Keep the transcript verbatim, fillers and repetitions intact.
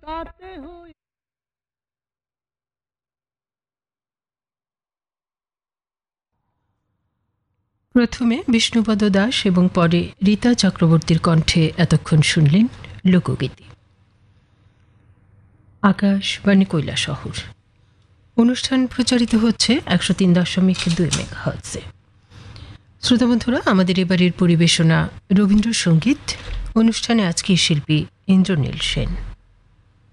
প্রথমে বিষ্ণুপদ দাস এবং পরে রীতা চক্রবর্তীর কণ্ঠে এতক্ষণ শুনলেন লোকগীতি। আকাশবাণী কৈলাসহর অনুষ্ঠান প্রচারিত হচ্ছে একশো তিন দশমিক দুই মেগাহার্টজে। শ্রোতাবন্ধুরা, আমাদের এবারের পরিবেশনা রবীন্দ্রসঙ্গীত। অনুষ্ঠানে আজকের শিল্পী ইন্দ্রনীল সেন।